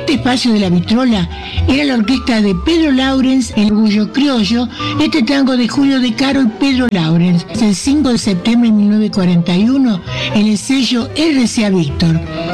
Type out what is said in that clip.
Este espacio de la vitrola era la orquesta de Pedro Laurens, El Orgullo Criollo, este tango de Julio De Caro y Pedro Laurens, el 5 de septiembre de 1941 en el sello RCA Víctor.